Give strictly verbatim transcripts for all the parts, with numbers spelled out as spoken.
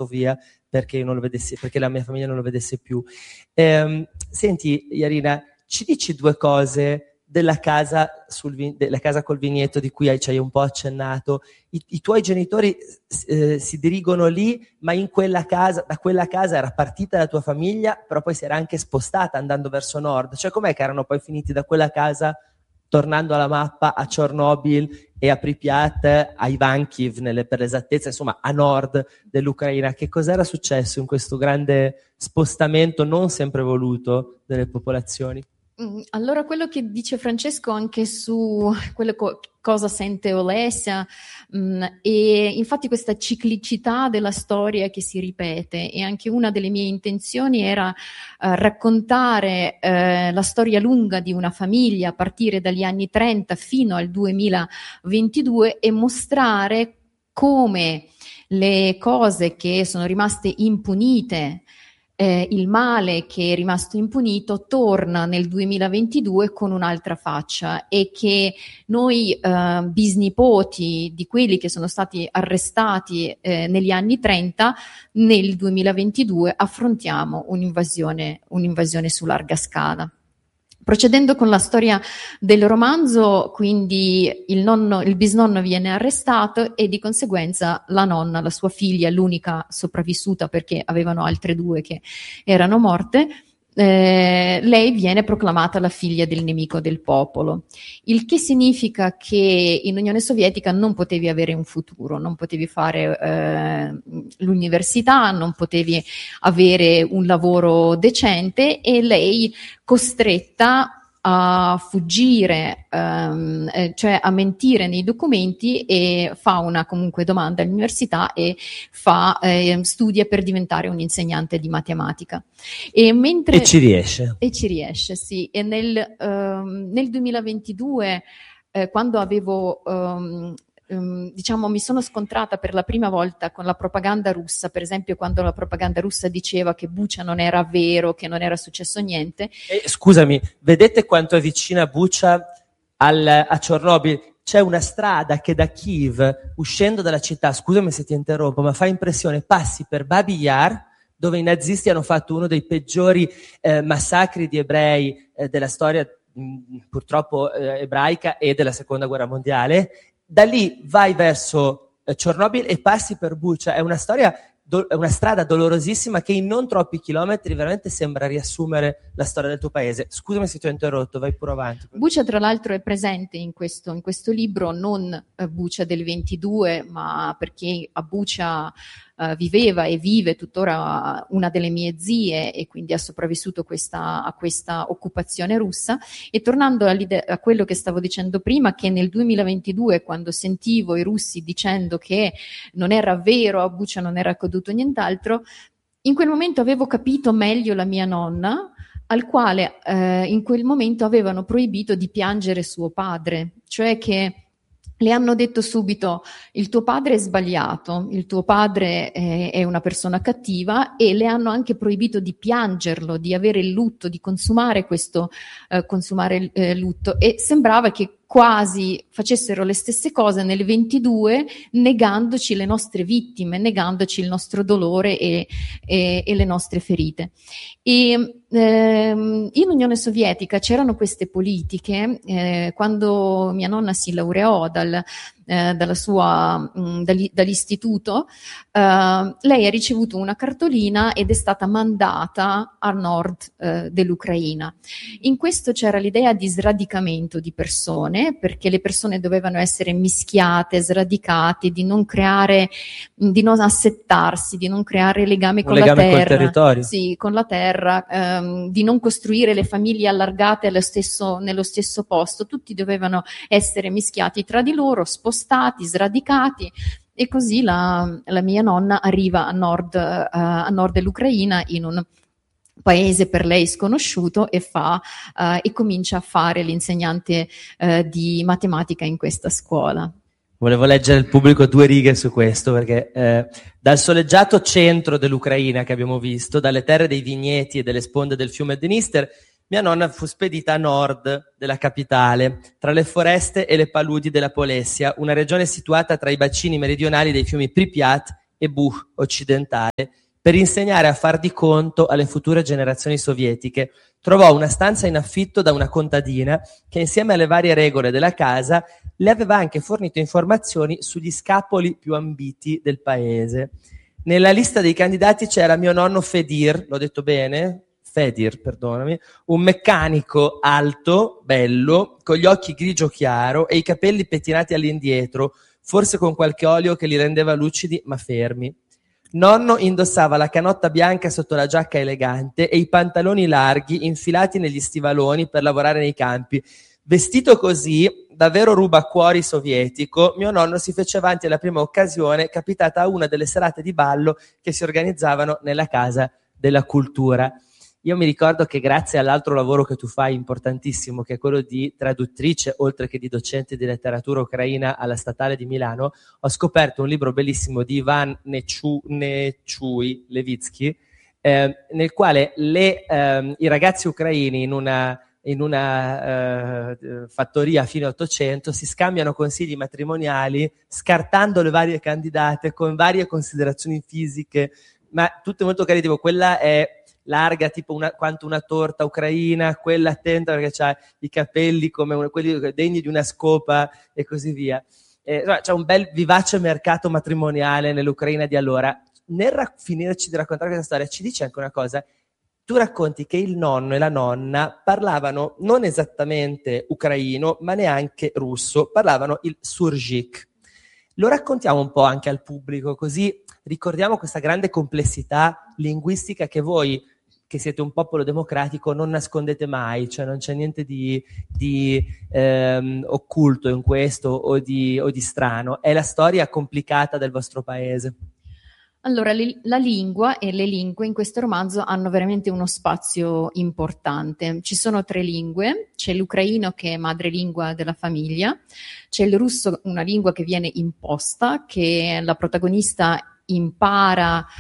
via perché io non lo vedessi, perché la mia famiglia non lo vedesse più. Ehm, senti, Jarina, ci dici due cose della casa, sul vin- della casa col vigneto di cui hai, ci hai un po' accennato. I, i tuoi genitori eh, si dirigono lì, ma in quella casa, da quella casa era partita la tua famiglia, però poi si era anche spostata andando verso nord. Cioè, com'è che erano poi finiti da quella casa, tornando alla mappa, a Chernobyl e a Pripyat, a Ivankiv, nelle, per l'esattezza, insomma, a nord dell'Ucraina? Che cos'era successo in questo grande spostamento non sempre voluto delle popolazioni? Allora, quello che dice Francesco anche su quello co- cosa sente Olesya, mh, e infatti questa ciclicità della storia che si ripete, e anche una delle mie intenzioni era uh, raccontare uh, la storia lunga di una famiglia a partire dagli anni trenta fino al duemilaventidue e mostrare come le cose che sono rimaste impunite, Eh, il male che è rimasto impunito torna nel duemilaventidue con un'altra faccia, e che noi eh, bisnipoti di quelli che sono stati arrestati eh, negli anni trenta, nel duemilaventidue affrontiamo un'invasione, un'invasione su larga scala. Procedendo con la storia del romanzo, quindi il nonno, il bisnonno viene arrestato e di conseguenza la nonna, la sua figlia, l'unica sopravvissuta perché avevano altre due che erano morte, eh, lei viene proclamata la figlia del nemico del popolo, il che significa che in Unione Sovietica non potevi avere un futuro, non potevi fare eh, l'università, non potevi avere un lavoro decente, e lei, costretta a fuggire, um, eh, cioè a mentire nei documenti, e fa una comunque domanda all'università e fa, eh, studia per diventare un insegnante di matematica. E, mentre, e ci riesce. E ci riesce, sì. E nel, um, nel duemilaventidue, eh, quando avevo... Um, diciamo, mi sono scontrata per la prima volta con la propaganda russa, per esempio quando la propaganda russa diceva che Bucha non era vero, che non era successo niente. E, scusami, vedete quanto è vicina Bucha al, a Chernobyl? C'è una strada che da Kiev, uscendo dalla città, scusami se ti interrompo, ma fa impressione, passi per Babi Yar, dove i nazisti hanno fatto uno dei peggiori eh, massacri di ebrei eh, della storia mh, purtroppo eh, ebraica e della seconda guerra mondiale. Da lì vai verso eh, Chernobyl e passi per Bucha. È una storia, do- è una strada dolorosissima che in non troppi chilometri veramente sembra riassumere la storia del tuo paese. Scusami se ti ho interrotto, vai pure avanti. Bucha, tra l'altro, è presente in questo, in questo libro, non eh, Bucha del ventidue, ma perché a Bucha eh, viveva e vive tuttora una delle mie zie, e quindi ha sopravvissuto questa, a questa occupazione russa. E tornando a quello che stavo dicendo prima, che nel duemilaventidue, quando sentivo i russi dicendo che non era vero, a Bucha non era accaduto nient'altro, in quel momento avevo capito meglio la mia nonna, al quale eh, in quel momento avevano proibito di piangere suo padre, cioè che le hanno detto subito: il tuo padre è sbagliato, il tuo padre è, è una persona cattiva, e le hanno anche proibito di piangerlo, di avere il lutto, di consumare questo eh, consumare eh, lutto, e sembrava che quasi facessero le stesse cose nel ventidue, negandoci le nostre vittime, negandoci il nostro dolore e, e, e le nostre ferite. E ehm, in Unione Sovietica c'erano queste politiche, eh, quando mia nonna si laureò dal, eh, dalla sua, mh, dagli, dall'istituto, eh, lei ha ricevuto una cartolina ed è stata mandata a nord eh, dell'Ucraina. In questo c'era l'idea di sradicamento di persone, perché le persone dovevano essere mischiate, sradicate, di non creare, di non assettarsi, di non creare legame con legame la terra, col territorio. Sì, con la terra, ehm, di non costruire le famiglie allargate allo stesso, nello stesso posto. Tutti dovevano essere mischiati tra di loro, spostati, sradicati. E così la, la mia nonna arriva a nord, uh, a nord dell'Ucraina, in un paese per lei sconosciuto, e fa uh, e comincia a fare l'insegnante uh, di matematica in questa scuola. Volevo leggere al pubblico due righe su questo, perché eh, dal soleggiato centro dell'Ucraina che abbiamo visto, dalle terre dei vigneti e delle sponde del fiume Dniester, mia nonna fu spedita a nord della capitale, tra le foreste e le paludi della Polessia, una regione situata tra i bacini meridionali dei fiumi Pripyat e Buch occidentale per insegnare a far di conto alle future generazioni sovietiche. Trovò una stanza in affitto da una contadina che insieme alle varie regole della casa le aveva anche fornito informazioni sugli scapoli più ambiti del paese. Nella lista dei candidati c'era mio nonno Fedir, l'ho detto bene? Fedir, perdonami, un meccanico alto, bello, con gli occhi grigio chiaro e i capelli pettinati all'indietro, forse con qualche olio che li rendeva lucidi ma fermi. Nonno indossava la canotta bianca sotto la giacca elegante e i pantaloni larghi infilati negli stivaloni per lavorare nei campi. Vestito così, davvero rubacuori sovietico, mio nonno si fece avanti alla prima occasione capitata a una delle serate di ballo che si organizzavano nella Casa della Cultura. Io mi ricordo che grazie all'altro lavoro che tu fai importantissimo, che è quello di traduttrice, oltre che di docente di letteratura ucraina alla Statale di Milano, ho scoperto un libro bellissimo di Ivan Nechui Levitsky, eh, nel quale le, eh, i ragazzi ucraini in una, in una eh, fattoria a fine Ottocento si scambiano consigli matrimoniali scartando le varie candidate con varie considerazioni fisiche, ma tutte molto carine, tipo quella è larga tipo una, quanto una torta ucraina, quella attenta perché ha i capelli come una, quelli degni di una scopa e così via. Eh, c'è un bel vivace mercato matrimoniale nell'Ucraina di allora. Nel ra- finirci di raccontare questa storia ci dice anche una cosa. Tu racconti che il nonno e la nonna parlavano non esattamente ucraino ma neanche russo, parlavano il surjik. Lo raccontiamo un po' anche al pubblico, così ricordiamo questa grande complessità linguistica che voi, che siete un popolo democratico, non nascondete mai, cioè non c'è niente di, di ehm, occulto in questo o di, o di strano, è la storia complicata del vostro paese. Allora, le, la lingua e le lingue in questo romanzo hanno veramente uno spazio importante. Ci sono tre lingue, c'è l'ucraino che è madrelingua della famiglia, c'è il russo, una lingua che viene imposta, che la protagonista impara uh,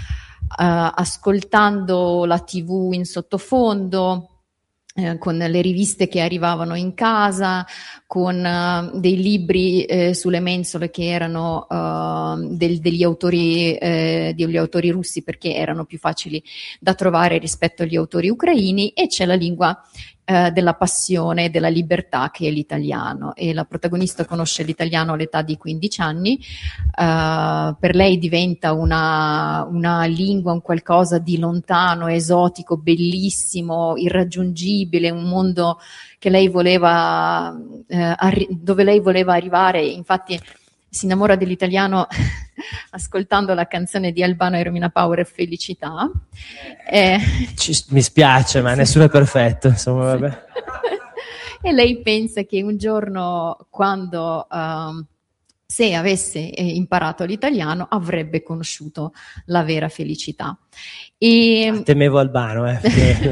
ascoltando la tivù in sottofondo, Eh, con le riviste che arrivavano in casa, con uh, dei libri eh, sulle mensole che erano uh, del, degli autori eh, degli autori russi perché erano più facili da trovare rispetto agli autori ucraini, e c'è la lingua eh, della passione e della libertà che è l'italiano, e la protagonista conosce l'italiano all'età di quindici anni. Uh, per lei diventa una, una lingua, un qualcosa di lontano, esotico, bellissimo, irraggiungibile, un mondo che lei voleva, eh, arri- dove lei voleva arrivare. Infatti si innamora dell'italiano ascoltando la canzone di Albano e Romina Power, Felicità. Eh, Ci, mi spiace, ma nessuno è perfetto, insomma, vabbè. E lei pensa che un giorno, quando um, se avesse eh, imparato l'italiano, avrebbe conosciuto la vera felicità. E, ah, temevo Albano, eh.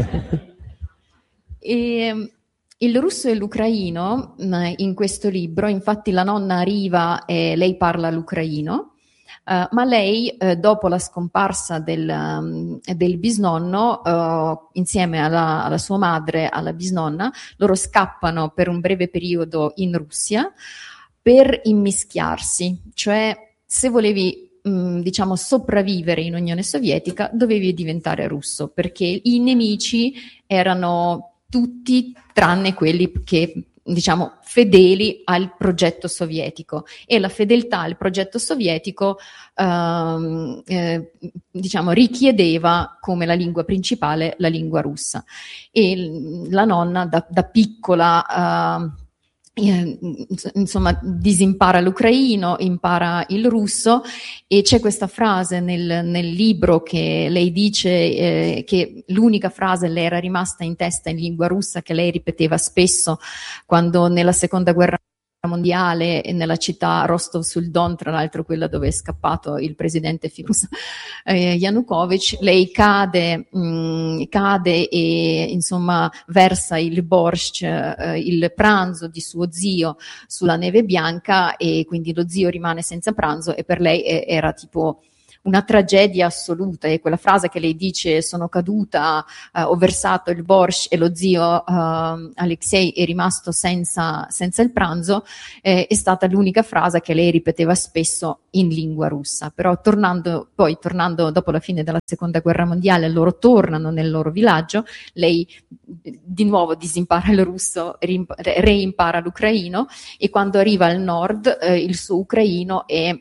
e il russo e l'ucraino in questo libro, infatti la nonna arriva e lei parla l'ucraino, uh, ma lei uh, dopo la scomparsa del, um, del bisnonno, uh, insieme alla, alla sua madre, alla bisnonna, loro scappano per un breve periodo in Russia per immischiarsi, cioè se volevi mh, diciamo sopravvivere in Unione Sovietica dovevi diventare russo, perché i nemici erano tutti tranne quelli che, diciamo, fedeli al progetto sovietico, e la fedeltà al progetto sovietico ehm, eh, diciamo richiedeva come la lingua principale la lingua russa. E la nonna da, da piccola eh, insomma disimpara l'ucraino, impara il russo, e c'è questa frase nel, nel libro che lei dice eh, che l'unica frase le era rimasta in testa in lingua russa, che lei ripeteva spesso quando nella seconda guerra mondiale e nella città Rostov sul Don, tra l'altro quella dove è scappato il presidente Firouz eh, Yanukovych, lei cade, mh, cade e insomma versa il borscht, eh, il pranzo di suo zio sulla neve bianca, e quindi lo zio rimane senza pranzo, e per lei eh, era tipo una tragedia assoluta, e quella frase che lei dice sono caduta, uh, ho versato il borscht e lo zio uh, Alexei è rimasto senza, senza il pranzo, eh, è stata l'unica frase che lei ripeteva spesso in lingua russa. Però tornando poi tornando dopo la fine della seconda guerra mondiale, loro tornano nel loro villaggio, lei di nuovo disimpara il russo, reimpara l'ucraino, e quando arriva al nord eh, il suo ucraino è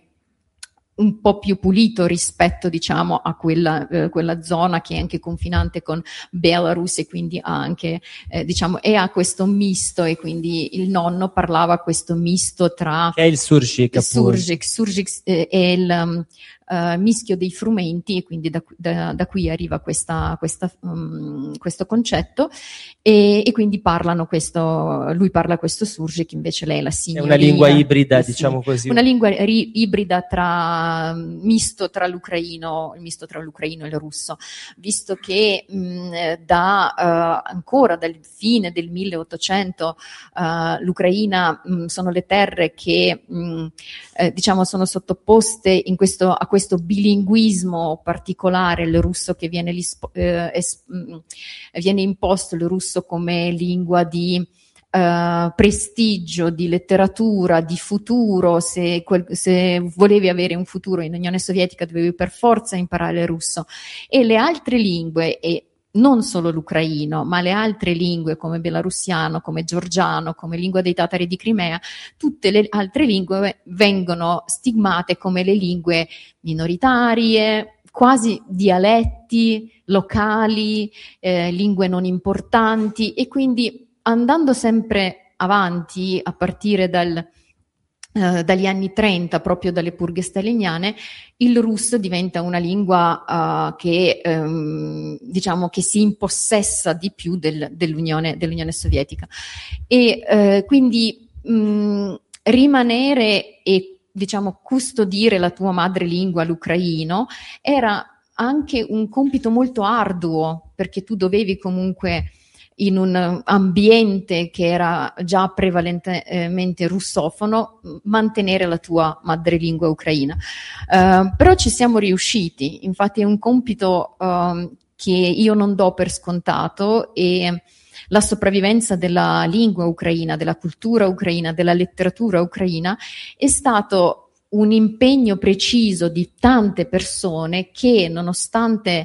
un po' più pulito rispetto, diciamo, a quella, eh, quella zona che è anche confinante con Belarus, e quindi ha anche, eh, diciamo, e ha questo misto, e quindi il nonno parlava questo misto tra... Che è il surjik, appunto. Surjik, surjik eh, è il... Um, Uh, mischio dei frumenti, e quindi da, da, da qui arriva questa, questa, um, questo concetto, e, e quindi parlano questo, lui parla questo surjik, invece lei la signorina. È una lingua ibrida, eh, sì, diciamo così. Una lingua ri- ibrida tra, misto tra l'ucraino, misto tra l'ucraino e il russo, visto che mh, da uh, ancora dal fine del milleottocento uh, l'Ucraina mh, sono le terre che mh, eh, diciamo sono sottoposte in questo, a questo questo bilinguismo particolare, il russo che viene, eh, es, viene imposto, il russo come lingua di eh, prestigio, di letteratura, di futuro. Se, quel, se volevi avere un futuro in Unione Sovietica dovevi per forza imparare il russo, e le altre lingue, e non solo l'ucraino, ma le altre lingue come belarusiano, come georgiano, come lingua dei tatari di Crimea, tutte le altre lingue vengono stigmate come le lingue minoritarie, quasi dialetti locali, eh, lingue non importanti, e quindi andando sempre avanti a partire dal Uh, dagli anni trenta, proprio dalle purghe staliniane, il russo diventa una lingua uh, che um, diciamo che si impossessa di più del, dell'Unione, dell'Unione Sovietica, e uh, quindi um, rimanere e diciamo custodire la tua madrelingua, l'ucraino, era anche un compito molto arduo, perché tu dovevi comunque, in un ambiente che era già prevalentemente russofono, mantenere la tua madrelingua ucraina. Uh, però ci siamo riusciti, infatti è un compito uh, che io non do per scontato, e la sopravvivenza della lingua ucraina, della cultura ucraina, della letteratura ucraina è stato un impegno preciso di tante persone che, nonostante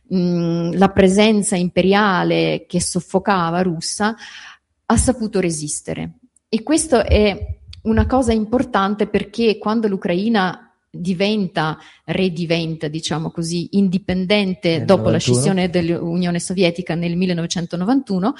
mh, la presenza imperiale che soffocava russa, ha saputo resistere. E questo è una cosa importante, perché quando l'Ucraina diventa, rediventa, diciamo così, indipendente nel dopo novantuno. La scissione dell'Unione Sovietica nel millenovecentonovantuno,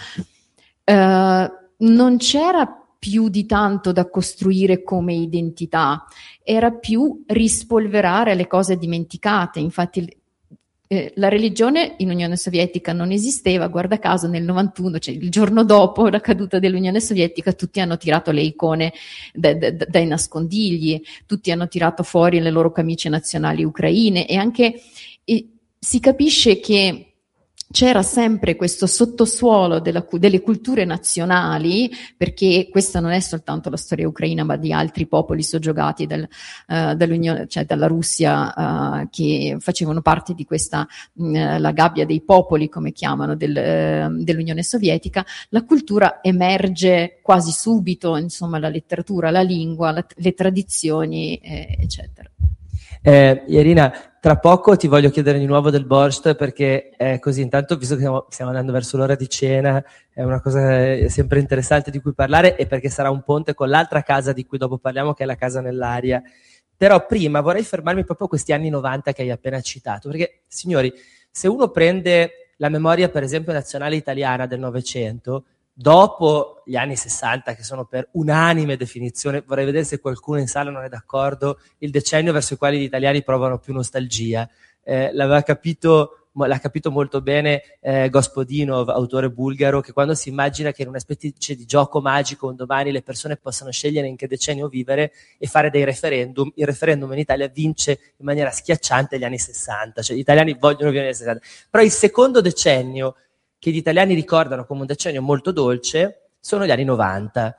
eh, non c'era più di tanto da costruire come identità, era più rispolverare le cose dimenticate. Infatti eh, la religione in Unione Sovietica non esisteva, guarda caso nel novantuno, cioè il giorno dopo la caduta dell'Unione Sovietica, tutti hanno tirato le icone da, da, dai nascondigli, tutti hanno tirato fuori le loro camicie nazionali ucraine, e anche e si capisce che c'era sempre questo sottosuolo della, delle culture nazionali, perché questa non è soltanto la storia ucraina, ma di altri popoli soggiogati dal, uh, dall'Unione, cioè dalla Russia, uh, che facevano parte di questa, uh, la gabbia dei popoli, come chiamano, del, uh, dell'Unione Sovietica. La cultura emerge quasi subito, insomma, la letteratura, la lingua, la, le tradizioni, eh, eccetera. Eh, Irina, tra poco ti voglio chiedere di nuovo del borscht, perché è così, intanto, visto che stiamo, stiamo andando verso l'ora di cena, è una cosa sempre interessante di cui parlare, e perché sarà un ponte con l'altra casa di cui dopo parliamo, che è la casa nell'aria. Però prima vorrei fermarmi proprio a questi anni novanta che hai appena citato, perché, signori, se uno prende la memoria, per esempio, nazionale italiana del Novecento, dopo gli anni sessanta, che sono per unanime definizione, vorrei vedere se qualcuno in sala non è d'accordo, il decennio verso il quale gli italiani provano più nostalgia. Eh, l'aveva capito, l'ha capito molto bene eh, Gospodinov, autore bulgaro, che quando si immagina che in una specie di gioco magico un domani le persone possano scegliere in che decennio vivere e fare dei referendum, il referendum in Italia vince in maniera schiacciante gli anni sessanta, cioè gli italiani vogliono vivere negli anni sessanta. Però il secondo decennio che gli italiani ricordano come un decennio molto dolce sono gli anni novanta.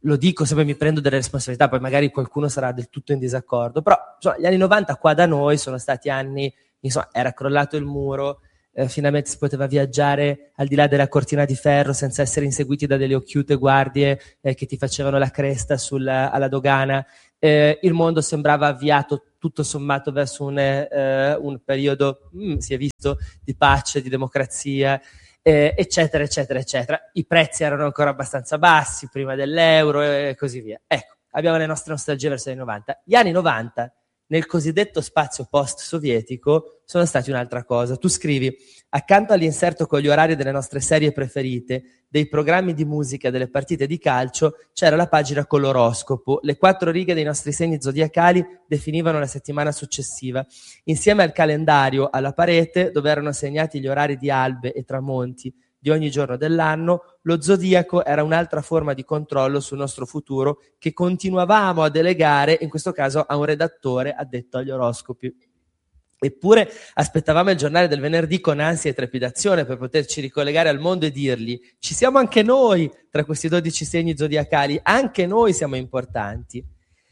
lo dico sempre, mi prendo delle responsabilità, poi magari qualcuno sarà del tutto in disaccordo, però insomma, gli anni novanta qua da noi sono stati anni, insomma, era crollato il muro, eh, finalmente si poteva viaggiare al di là della cortina di ferro senza essere inseguiti da delle occhiute guardie eh, che ti facevano la cresta sulla, alla dogana, eh, il mondo sembrava avviato tutto sommato verso un, eh, un periodo, mm, si è visto, di pace, di democrazia, Eh, eccetera, eccetera, eccetera. I prezzi erano ancora abbastanza bassi prima dell'euro e così via. Ecco, abbiamo le nostre nostalgie verso gli anni novanta. Gli anni novanta, nel cosiddetto spazio post-sovietico, sono stati un'altra cosa. Tu scrivi, accanto all'inserto con gli orari delle nostre serie preferite, dei programmi di musica, delle partite di calcio, c'era la pagina con l'oroscopo. Le quattro righe dei nostri segni zodiacali definivano la settimana successiva. Insieme al calendario alla parete, dove erano segnati gli orari di albe e tramonti di ogni giorno dell'anno, lo zodiaco era un'altra forma di controllo sul nostro futuro che continuavamo a delegare, in questo caso a un redattore addetto agli oroscopi. Eppure aspettavamo il giornale del venerdì con ansia e trepidazione per poterci ricollegare al mondo e dirgli: ci siamo anche noi tra questi dodici segni zodiacali, anche noi siamo importanti.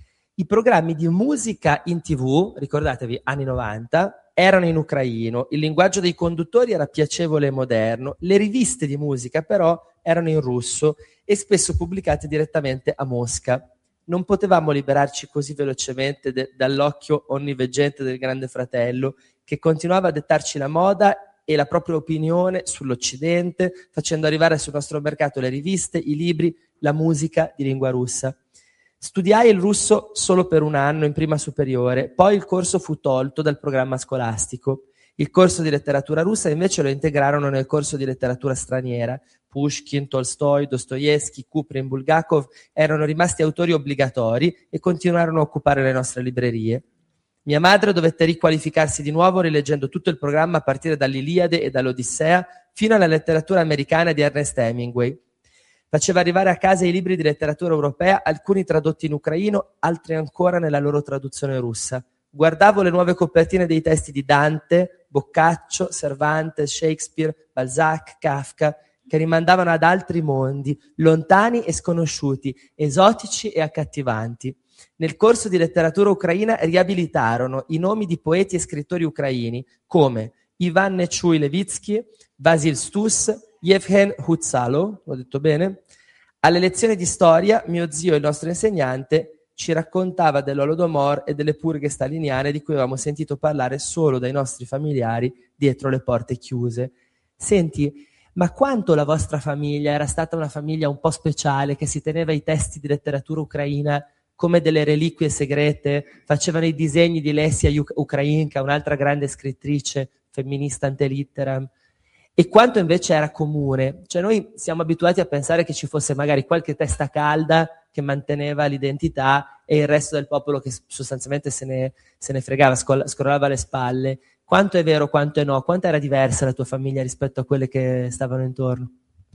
I programmi di musica in tivù, ricordatevi, anni novanta, erano in ucraino, il linguaggio dei conduttori era piacevole e moderno, le riviste di musica però erano in russo e spesso pubblicate direttamente a Mosca. Non potevamo liberarci così velocemente de- dall'occhio onniveggente del Grande Fratello, che continuava a dettarci la moda e la propria opinione sull'Occidente, facendo arrivare sul nostro mercato le riviste, i libri, la musica di lingua russa. Studiai il russo solo per un anno in prima superiore, poi il corso fu tolto dal programma scolastico. Il corso di letteratura russa invece lo integrarono nel corso di letteratura straniera. Pushkin, Tolstoi, Dostoevsky, Kuprin, Bulgakov erano rimasti autori obbligatori e continuarono a occupare le nostre librerie. Mia madre dovette riqualificarsi di nuovo rileggendo tutto il programma a partire dall'Iliade e dall'Odissea fino alla letteratura americana di Ernest Hemingway. Faceva arrivare a casa i libri di letteratura europea, alcuni tradotti in ucraino, altri ancora nella loro traduzione russa. Guardavo le nuove copertine dei testi di Dante, Boccaccio, Cervantes, Shakespeare, Balzac, Kafka, che rimandavano ad altri mondi, lontani e sconosciuti, esotici e accattivanti. Nel corso di letteratura ucraina riabilitarono i nomi di poeti e scrittori ucraini come Ivan Nechuy Levitsky, Vasil Stus, Yevhen Hutsalov, l'ho detto bene? Alle lezioni di storia, mio zio, il nostro insegnante, ci raccontava dell'Holodomor e delle purghe staliniane di cui avevamo sentito parlare solo dai nostri familiari dietro le porte chiuse. Senti, ma quanto la vostra famiglia era stata una famiglia un po' speciale, che si teneva i testi di letteratura ucraina come delle reliquie segrete, facevano i disegni di Lesia Ukrainka, un'altra grande scrittrice femminista ante litteram, e quanto invece era comune. Cioè noi siamo abituati a pensare che ci fosse magari qualche testa calda che manteneva l'identità e il resto del popolo che sostanzialmente se ne, se ne fregava, scol- scrollava le spalle. Quanto è vero, quanto è no? Quanto era diversa la tua famiglia rispetto a quelle che stavano intorno?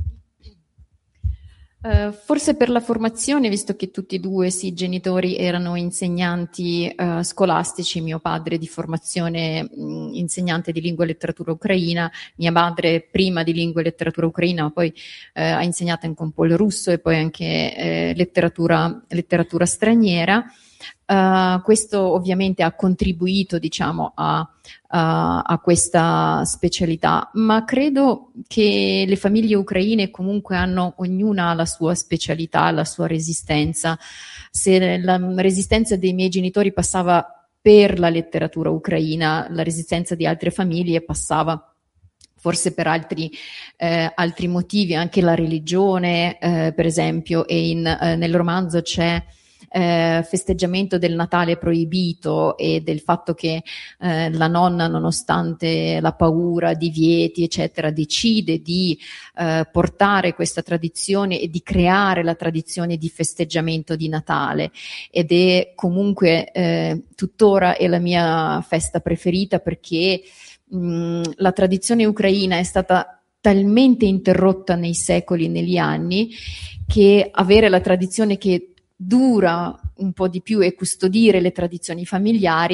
Uh, forse per la formazione, visto che tutti e due sì, i genitori erano insegnanti uh, scolastici, mio padre di formazione mh, insegnante di lingua e letteratura ucraina, mia madre prima di lingua e letteratura ucraina, ma poi uh, ha insegnato anche un po' il russo e poi anche uh, letteratura, letteratura straniera. Uh, questo ovviamente ha contribuito, diciamo, a, a, a questa specialità, ma credo che le famiglie ucraine comunque hanno ognuna la sua specialità, la sua resistenza. Se la resistenza dei miei genitori passava per la letteratura ucraina, la resistenza di altre famiglie passava forse per altri, eh, altri motivi, anche la religione, eh, per esempio, e in, eh, nel romanzo c'è Eh, festeggiamento del Natale proibito e del fatto che eh, la nonna, nonostante la paura, divieti, eccetera, decide di eh, portare questa tradizione e di creare la tradizione di festeggiamento di Natale, ed è comunque eh, tuttora è la mia festa preferita, perché mh, la tradizione ucraina è stata talmente interrotta nei secoli, negli anni, che avere la tradizione che dura un po' di più e custodire le tradizioni familiari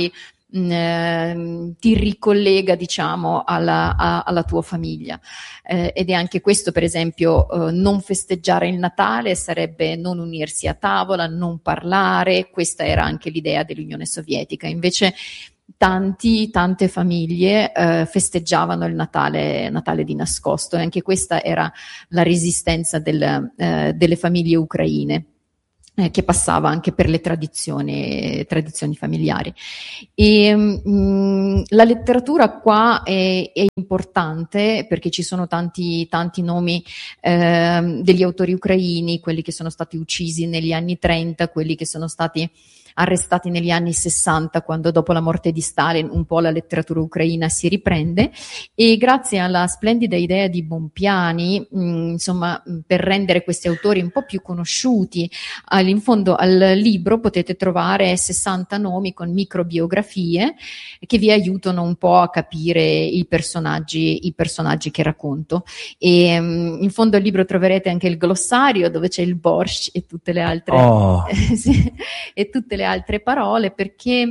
mh, ti ricollega, diciamo, alla, a, alla tua famiglia. Eh, ed è anche questo, per esempio, eh, non festeggiare il Natale sarebbe non unirsi a tavola, non parlare. Questa era anche l'idea dell'Unione Sovietica. Invece tanti, tante famiglie eh, festeggiavano il Natale, Natale di nascosto, e anche questa era la resistenza del, eh, delle famiglie ucraine, Eh, che passava anche per le tradizioni, tradizioni familiari. E, mh, la letteratura qua è, è importante perché ci sono tanti, tanti nomi eh, degli autori ucraini, quelli che sono stati uccisi negli anni trenta, quelli che sono stati arrestati negli anni sessanta, quando dopo la morte di Stalin un po' la letteratura ucraina si riprende, e grazie alla splendida idea di Bompiani, mh, insomma, per rendere questi autori un po' più conosciuti, in fondo al libro potete trovare sessanta nomi con microbiografie che vi aiutano un po' a capire i personaggi, i personaggi che racconto. E mh, in fondo al libro troverete anche il glossario, dove c'è il borscht e tutte le altre oh. sì, e tutte le altre parole, perché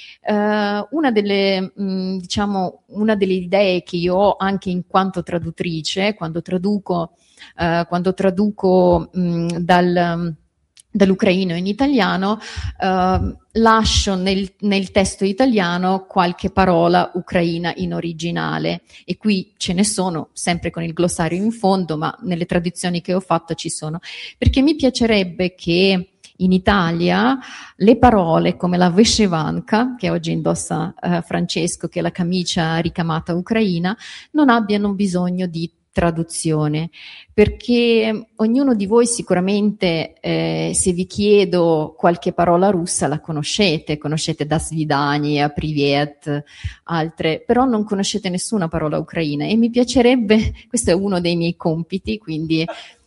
uh, una delle mh, diciamo una delle idee che io ho anche in quanto traduttrice, quando traduco uh, quando traduco mh, dal dall'ucraino in italiano, uh, lascio nel, nel testo italiano qualche parola ucraina in originale, e qui ce ne sono, sempre con il glossario in fondo, ma nelle traduzioni che ho fatto ci sono, perché mi piacerebbe che in Italia le parole come la vescevanka, che oggi indossa uh, Francesco, che è la camicia ricamata ucraina, non abbiano bisogno di traduzione, perché ognuno di voi sicuramente, eh, se vi chiedo qualche parola russa, la conoscete, conoscete Das Svidaniya, Privet, altre, però non conoscete nessuna parola ucraina, e mi piacerebbe, questo è uno dei miei compiti, quindi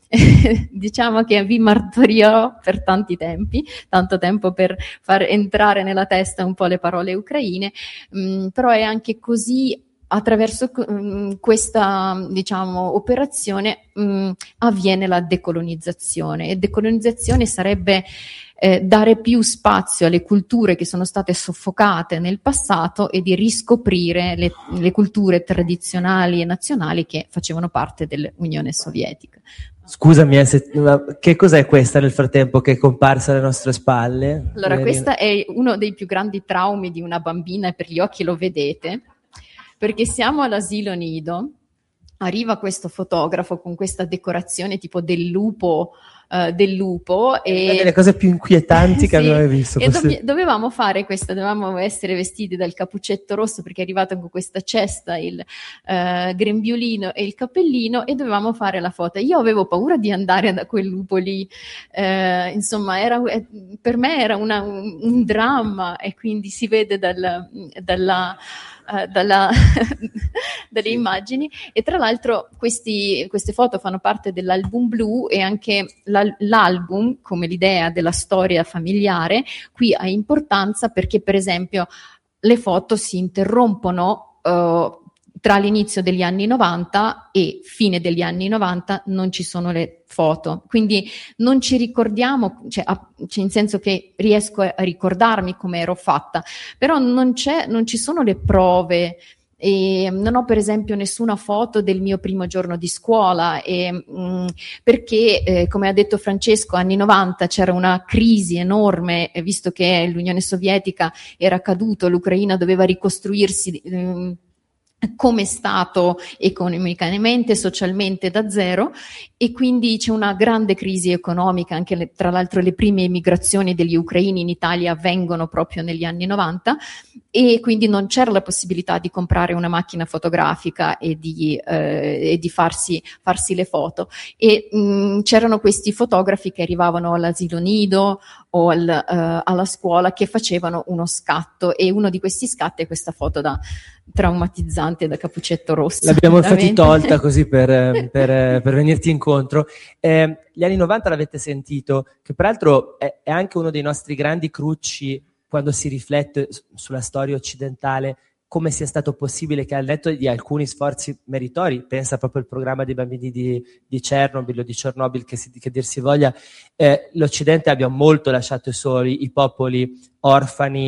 diciamo che vi martoriò per tanti tempi, tanto tempo per far entrare nella testa un po' le parole ucraine, mh, però è anche così. Attraverso um, questa, diciamo, operazione um, avviene la decolonizzazione, e decolonizzazione sarebbe eh, dare più spazio alle culture che sono state soffocate nel passato e di riscoprire le, le culture tradizionali e nazionali che facevano parte dell'Unione Sovietica. Scusami, ma che cos'è questa nel frattempo che è comparsa alle nostre spalle? Allora, questo è uno dei più grandi traumi di una bambina, e per gli occhi lo vedete, perché siamo all'asilo nido, arriva questo fotografo con questa decorazione tipo del lupo, uh, del lupo, è e una delle cose più inquietanti sì, che avevo mai visto. E do- dovevamo fare questa, dovevamo essere vestiti dal cappuccetto rosso, perché è arrivato con questa cesta, il uh, grembiulino e il cappellino, e dovevamo fare la foto. Io avevo paura di andare da quel lupo lì, uh, insomma, era, per me era una, un, un dramma, e quindi si vede dal, dalla Uh, dalla, dalle immagini. E tra l'altro questi, queste foto fanno parte dell'album blu, e anche l'al- l'album, come l'idea della storia familiare, qui ha importanza, perché per esempio le foto si interrompono uh, tra l'inizio degli anni novanta e fine degli anni novanta, non ci sono le foto, quindi non ci ricordiamo, cioè, a, cioè in senso che riesco a ricordarmi come ero fatta, però non c'è, non ci sono le prove, e non ho per esempio nessuna foto del mio primo giorno di scuola, e, mh, perché eh, come ha detto Francesco, anni novanta c'era una crisi enorme, eh, visto che l'Unione Sovietica era caduta, l'Ucraina doveva ricostruirsi mh, come Stato, economicamente, socialmente da zero, e quindi c'è una grande crisi economica. Anche le, tra l'altro le prime emigrazioni degli ucraini in Italia avvengono proprio negli anni novanta, e quindi non c'era la possibilità di comprare una macchina fotografica e di, eh, e di farsi, farsi le foto, e mh, c'erano questi fotografi che arrivavano all'asilo nido o al, uh, alla scuola, che facevano uno scatto, e uno di questi scatti è questa foto da traumatizzante, da cappuccetto rosso. L'abbiamo infatti tolta così per, per, per venirti incontro. Eh, gli anni novanta l'avete sentito, che peraltro è, è anche uno dei nostri grandi crucci quando si riflette sulla storia occidentale, come sia stato possibile che, al netto di alcuni sforzi meritori, pensa proprio al programma dei bambini di, di Chernobyl o di Chernobyl, che, si, che dir si voglia, eh, l'Occidente abbia molto lasciato soli i popoli orfani,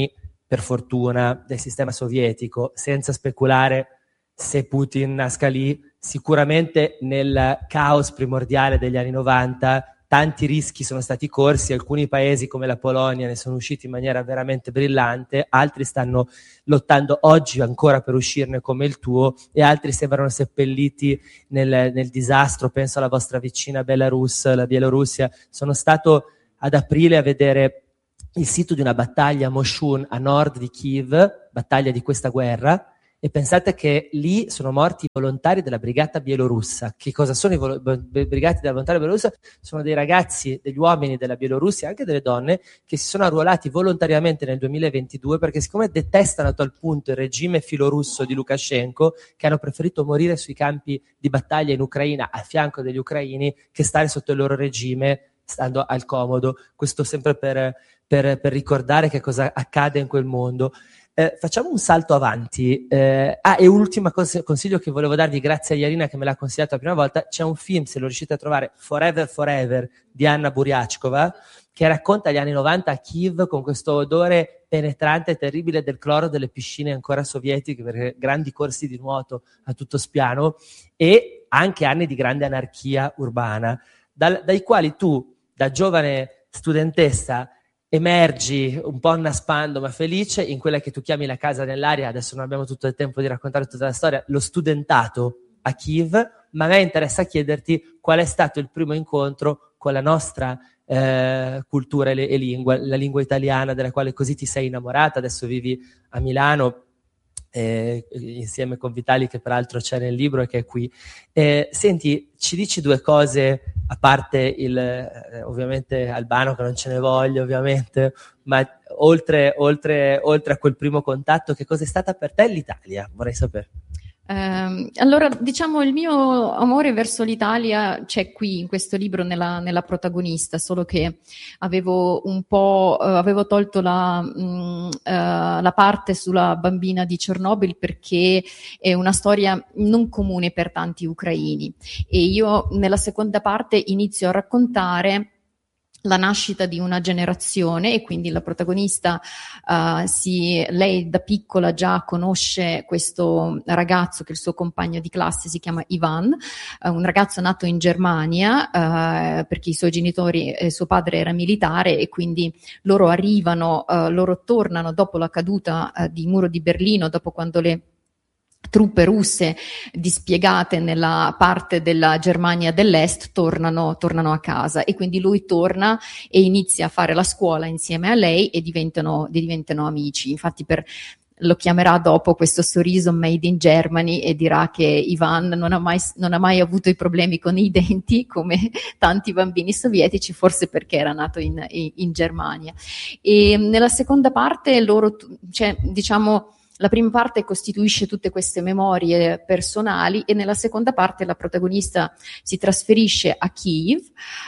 per fortuna, del sistema sovietico, senza speculare se Putin nasca lì. Sicuramente nel caos primordiale degli anni novanta tanti rischi sono stati corsi, alcuni paesi come la Polonia ne sono usciti in maniera veramente brillante, altri stanno lottando oggi ancora per uscirne come il tuo, e altri sembrano seppelliti nel, nel disastro. Penso alla vostra vicina Belarus, la Bielorussia. Sono stato ad aprile a vedere il sito di una battaglia a Moshun, a nord di Kiev, battaglia di questa guerra, e pensate che lì sono morti i volontari della brigata bielorussa. Che cosa sono i vol- brigati della volontaria bielorussa? Sono dei ragazzi, degli uomini della Bielorussia, anche delle donne, che si sono arruolati volontariamente nel duemilaventidue perché, siccome detestano a tal punto il regime filorusso di Lukashenko, che hanno preferito morire sui campi di battaglia in Ucraina a fianco degli ucraini che stare sotto il loro regime stando al comodo. Questo sempre per, per, per ricordare che cosa accade in quel mondo. Eh, facciamo un salto avanti. Eh, ah, e ultima cosa, consiglio che volevo darvi, grazie a Yarina che me l'ha consigliato la prima volta, c'è un film, se lo riuscite a trovare, Forever Forever, di Anna Buriachkova, che racconta gli anni novanta a Kiev con questo odore penetrante e terribile del cloro delle piscine ancora sovietiche, perché grandi corsi di nuoto a tutto spiano, e anche anni di grande anarchia urbana, dal, dai quali tu, da giovane studentessa, emergi un po' annaspando ma felice in quella che tu chiami la casa nell'aria. Adesso non abbiamo tutto il tempo di raccontare tutta la storia, lo studentato a Kiev, ma a me interessa chiederti qual è stato il primo incontro con la nostra eh, cultura e, le, e lingua, la lingua italiana della quale così ti sei innamorata. Adesso vivi a Milano eh, insieme con Vitali, che peraltro c'è nel libro e che è qui. Eh, senti, ci dici due cose, a parte il eh, ovviamente Albano, che non ce ne voglio ovviamente, ma oltre, oltre, oltre a quel primo contatto, che cosa è stata per te l'Italia? Vorrei sapere. Eh, allora, diciamo, il mio amore verso l'Italia c'è qui, in questo libro, nella, nella protagonista, solo che avevo un po', eh, avevo tolto la, mh, eh, la parte sulla bambina di Chernobyl, perché è una storia non comune per tanti ucraini, e io nella seconda parte inizio a raccontare la nascita di una generazione, e quindi la protagonista, uh, si, lei da piccola già conosce questo ragazzo che è il suo compagno di classe, si chiama Ivan, uh, un ragazzo nato in Germania, uh, perché i suoi genitori, eh, suo padre era militare, e quindi loro arrivano, uh, loro tornano dopo la caduta uh, di muro di Berlino, dopo quando le truppe russe dispiegate nella parte della Germania dell'Est tornano, tornano a casa, e quindi lui torna e inizia a fare la scuola insieme a lei e diventano, diventano amici. Infatti per, lo chiamerà dopo questo sorriso made in Germany, e dirà che Ivan non ha mai, non ha mai avuto i problemi con i denti come tanti bambini sovietici, forse perché era nato in, in, in Germania. E nella seconda parte loro, cioè, diciamo, la prima parte costituisce tutte queste memorie personali, e nella seconda parte la protagonista si trasferisce a Kiev.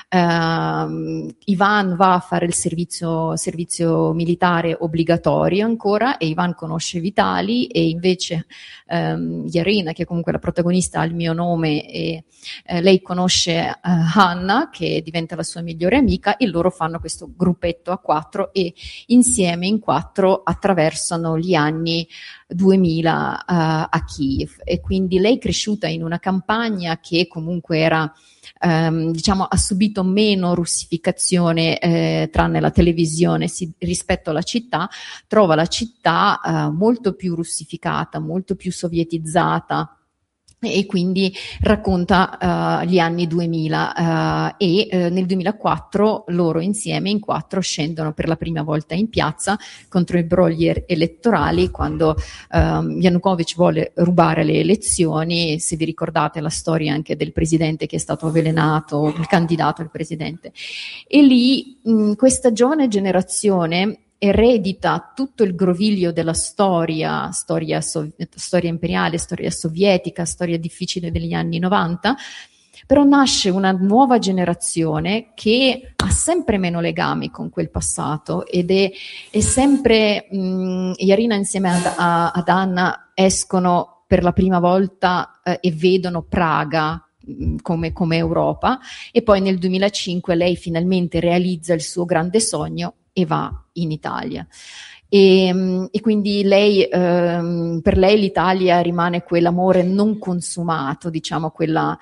Uh, Ivan va a fare il servizio, servizio militare obbligatorio ancora, e Ivan conosce Vitali, e invece um, Yarina, che comunque la protagonista ha il mio nome, e uh, lei conosce uh, Hanna, che diventa la sua migliore amica, e loro fanno questo gruppetto a quattro, e insieme in quattro attraversano gli anni duemila uh, a Kiev. E quindi lei, cresciuta in una campagna che comunque era, um, diciamo, ha subito meno russificazione, eh, tranne la televisione, si, rispetto alla città, trova la città uh, molto più russificata, molto più sovietizzata, e quindi racconta uh, gli anni duemila, uh, e uh, nel duemilaquattro loro insieme in quattro scendono per la prima volta in piazza contro i brogli er- elettorali, quando um, Yanukovych vuole rubare le elezioni. Se vi ricordate la storia anche del presidente che è stato avvelenato, il candidato al presidente, e lì mh, questa giovane generazione eredita tutto il groviglio della storia, storia, sov- storia imperiale, storia sovietica, storia difficile degli anni novanta, però nasce una nuova generazione che ha sempre meno legami con quel passato, ed è, è sempre, mh, Yarina insieme ad, a, ad Anna escono per la prima volta eh, e vedono Praga Come, come Europa, e poi nel duemilacinque lei finalmente realizza il suo grande sogno e va in Italia. E, e quindi lei, ehm, per lei l'Italia rimane quell'amore non consumato, diciamo, quella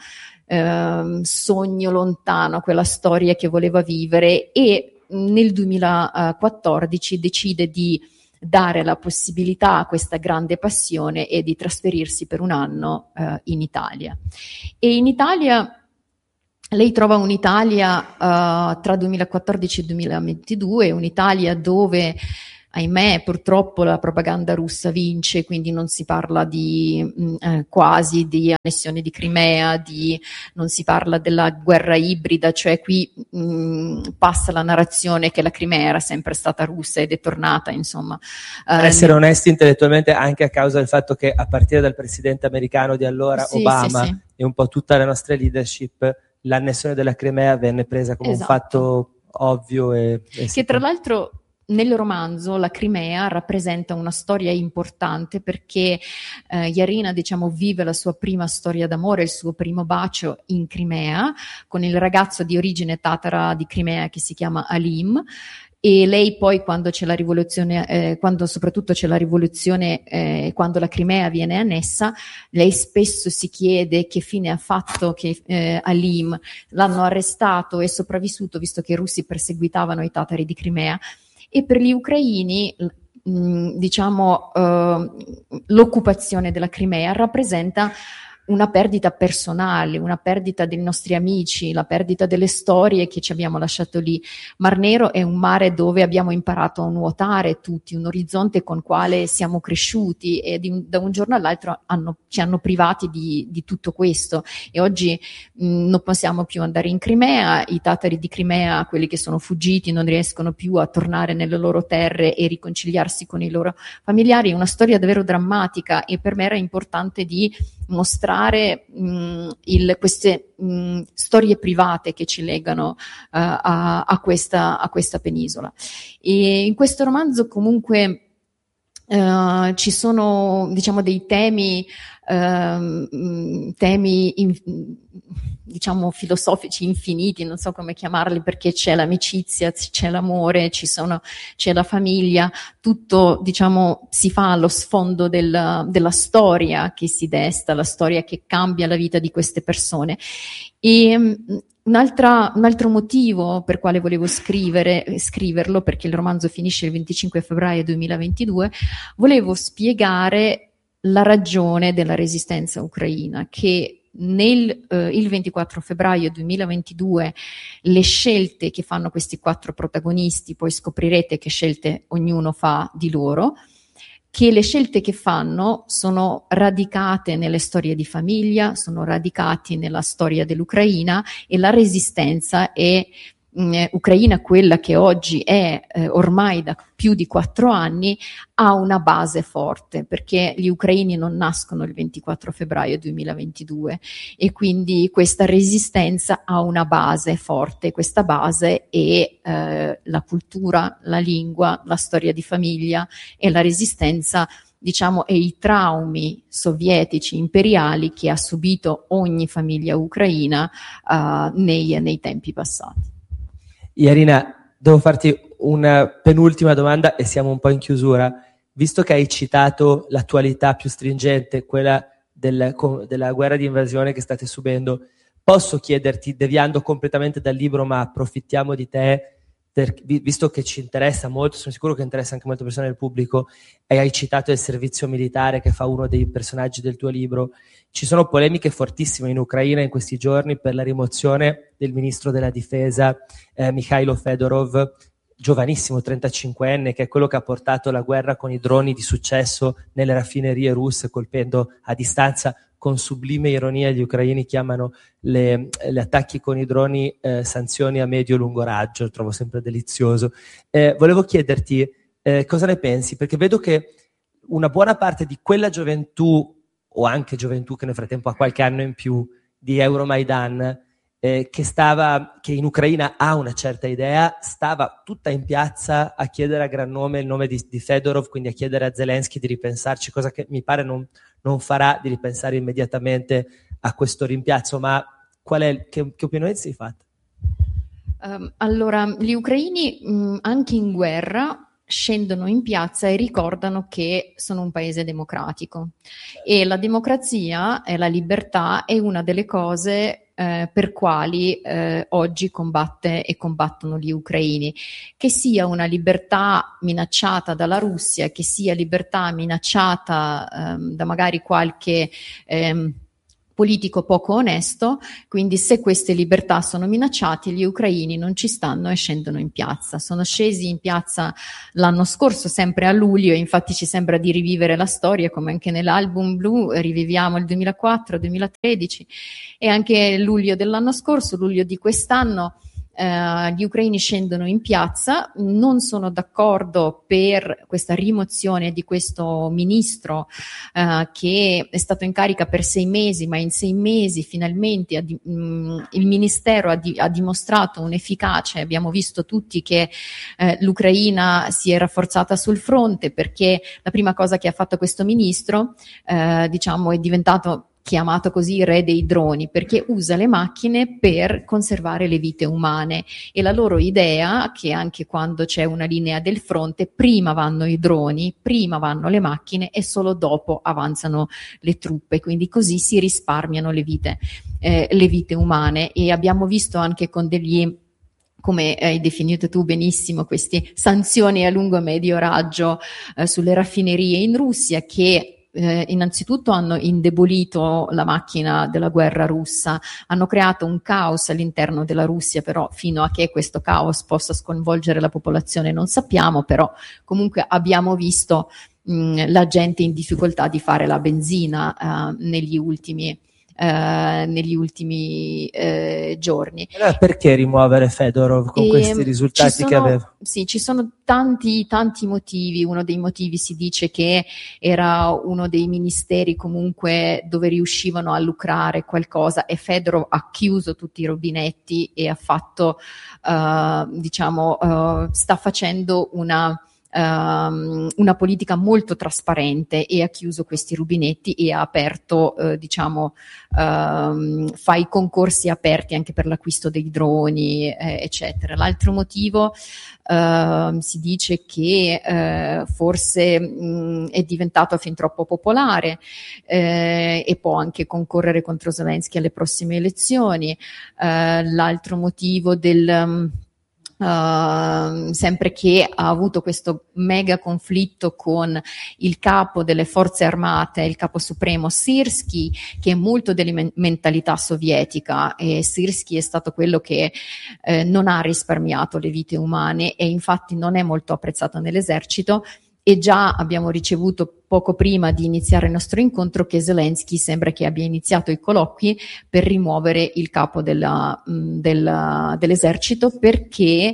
ehm, sogno lontano, quella storia che voleva vivere, e nel duemilaquattordici decide di dare la possibilità a questa grande passione e di trasferirsi per un anno eh, in Italia. E in Italia lei trova un'Italia uh, tra duemilaquattordici e duemilaventidue, un'Italia dove, ahimè, purtroppo la propaganda russa vince, quindi non si parla di mh, eh, quasi di annessione di Crimea, di, non si parla della guerra ibrida, cioè qui mh, passa la narrazione che la Crimea era sempre stata russa ed è tornata, insomma. Per Uh, essere onesti intellettualmente, anche a causa del fatto che a partire dal presidente americano di allora, sì, Obama, sì, sì. e un po' tutta la nostra leadership, l'annessione della Crimea venne presa come Esatto. un fatto ovvio e, e che tra l'altro nel romanzo la Crimea rappresenta una storia importante, perché eh, Yarina, diciamo, vive la sua prima storia d'amore, il suo primo bacio in Crimea con il ragazzo di origine tatara di Crimea che si chiama Alim. E lei poi, quando c'è la rivoluzione, eh, quando soprattutto c'è la rivoluzione, eh, quando la Crimea viene annessa, lei spesso si chiede che fine ha fatto che eh, Alim. L'hanno arrestato e sopravvissuto, visto che i russi perseguitavano i tatari di Crimea. E per gli ucraini, mh, diciamo, eh, l'occupazione della Crimea rappresenta una perdita personale, una perdita dei nostri amici, la perdita delle storie che ci abbiamo lasciato lì. Mar Nero è un mare dove abbiamo imparato a nuotare tutti, un orizzonte con quale siamo cresciuti, e di un, da un giorno all'altro hanno, ci hanno privati di, di tutto questo, e oggi mh, non possiamo più andare in Crimea, i tatari di Crimea, quelli che sono fuggiti, non riescono più a tornare nelle loro terre e riconciliarsi con i loro familiari. È una storia davvero drammatica, e per me era importante di mostrare mh, il, queste mh, storie private che ci legano uh, a, a, questa, a questa penisola. E in questo romanzo comunque uh, ci sono, diciamo, dei temi, uh, temi in, diciamo filosofici infiniti, non so come chiamarli, perché c'è l'amicizia, c'è l'amore, ci sono, c'è la famiglia, tutto, diciamo, si fa allo sfondo del, della storia che si desta, la storia che cambia la vita di queste persone. E un'altra, un altro motivo per quale volevo scrivere, scriverlo, perché il romanzo finisce il venticinque febbraio duemilaventidue, volevo spiegare la ragione della resistenza ucraina, che nel eh, il ventiquattro febbraio duemilaventidue le scelte che fanno questi quattro protagonisti, poi scoprirete che scelte ognuno fa di loro, che le scelte che fanno sono radicate nelle storie di famiglia, sono radicati nella storia dell'Ucraina, e la resistenza è mh, Ucraina, quella che oggi è eh, ormai da più di quattro anni, ha una base forte, perché gli ucraini non nascono il ventiquattro febbraio duemilaventidue, e quindi questa resistenza ha una base forte. Questa base è eh, la cultura, la lingua, la storia di famiglia, e la resistenza, diciamo, e i traumi sovietici imperiali che ha subito ogni famiglia ucraina uh, nei, nei tempi passati. Yarina, devo farti una penultima domanda e siamo un po' in chiusura. Visto che hai citato l'attualità più stringente, quella del, della guerra di invasione che state subendo, posso chiederti, deviando completamente dal libro, ma approfittiamo di te, per, visto che ci interessa molto, sono sicuro che interessa anche molte persone del pubblico, e hai citato il servizio militare che fa uno dei personaggi del tuo libro. Ci sono polemiche fortissime in Ucraina in questi giorni per la rimozione del ministro della difesa eh, Mikhailo Fedorov, giovanissimo, trentacinquenne, che è quello che ha portato la guerra con i droni di successo nelle raffinerie russe, colpendo a distanza. Con sublime ironia gli ucraini chiamano le, gli attacchi con i droni eh, sanzioni a medio-lungo raggio, lo trovo sempre delizioso. Eh, volevo chiederti eh, cosa ne pensi, perché vedo che una buona parte di quella gioventù, o anche gioventù che nel frattempo ha qualche anno in più, di Euromaidan, eh, che, stava, che in Ucraina ha una certa idea, stava tutta in piazza a chiedere a gran nome il nome di, di Fedorov, quindi a chiedere a Zelensky di ripensarci, cosa che mi pare non, non farà, di ripensare immediatamente a questo rimpiazzo. Ma qual è, che, che opinione sei fatta? Um, allora, gli ucraini mh, anche in guerra scendono in piazza e ricordano che sono un paese democratico e la democrazia e la libertà è una delle cose eh, per quali eh, oggi combatte e combattono gli ucraini, che sia una libertà minacciata dalla Russia, che sia libertà minacciata ehm, da magari qualche ehm, politico poco onesto. Quindi se queste libertà sono minacciate, gli ucraini non ci stanno e scendono in piazza. Sono scesi in piazza l'anno scorso, sempre a luglio, e infatti ci sembra di rivivere la storia, come anche nell'album blu riviviamo il duemilaquattro duemilatredici e anche luglio dell'anno scorso, luglio di quest'anno. Uh, gli ucraini scendono in piazza, non sono d'accordo per questa rimozione di questo ministro uh, che è stato in carica per sei mesi, ma in sei mesi finalmente ha di, mh, il ministero ha, di, ha dimostrato un'efficacia. Abbiamo visto tutti che uh, l'Ucraina si è rafforzata sul fronte, perché la prima cosa che ha fatto questo ministro uh, diciamo è diventato chiamato così re dei droni, perché usa le macchine per conservare le vite umane, e la loro idea, che anche quando c'è una linea del fronte, prima vanno i droni, prima vanno le macchine e solo dopo avanzano le truppe, quindi così si risparmiano le vite, eh, le vite umane. E abbiamo visto anche con degli, come hai definito tu benissimo, queste sanzioni a lungo e medio raggio eh, sulle raffinerie in Russia, che Eh, innanzitutto hanno indebolito la macchina della guerra russa, hanno creato un caos all'interno della Russia, però fino a che questo caos possa sconvolgere la popolazione non sappiamo, però comunque abbiamo visto mh, la gente in difficoltà di fare la benzina eh, negli ultimi Uh, negli ultimi uh, giorni. Allora perché rimuovere Fedorov con e questi risultati sono, che aveva? Sì, ci sono tanti tanti motivi. Uno dei motivi si dice che era uno dei ministeri comunque dove riuscivano a lucrare qualcosa, e Fedorov ha chiuso tutti i rubinetti e ha fatto uh, diciamo uh, sta facendo una Um, una politica molto trasparente, e ha chiuso questi rubinetti e ha aperto uh, diciamo um, fa i concorsi aperti anche per l'acquisto dei droni eh, eccetera. L'altro motivo uh, si dice che uh, forse mh, è diventato fin troppo popolare eh, e può anche concorrere contro Zelensky alle prossime elezioni. Uh, l'altro motivo del um, Uh, sempre che ha avuto questo mega conflitto con il capo delle forze armate, il capo supremo Syrskyi, che è molto della men- mentalità sovietica, e Syrskyi è stato quello che eh, non ha risparmiato le vite umane e infatti non è molto apprezzato nell'esercito. E già abbiamo ricevuto poco prima di iniziare il nostro incontro che Zelensky sembra che abbia iniziato i colloqui per rimuovere il capo della, della, dell'esercito, perché